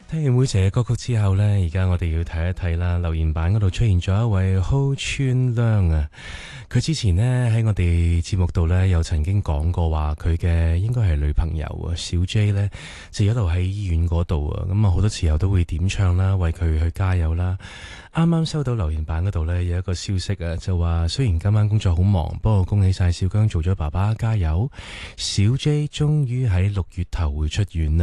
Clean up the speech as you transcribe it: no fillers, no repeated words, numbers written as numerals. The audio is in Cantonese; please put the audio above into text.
聽完每隻歌曲之後呢，而家我哋要睇一睇啦，留言板嗰度出現咗一位浩川亮啊，佢之前呢喺我哋節目度呢，有曾經講過話佢嘅應該係女朋友啊小 J 呢，就一路喺醫院嗰度啊，咁啊好多時候都會點唱啦，為佢去加油啦。啱啱收到留言板嗰度呢，有一個消息啊，就話雖然今晚工作好忙，不過恭喜晒小姜做咗爸爸，加油！小 J 終於喺6月頭會出院啦。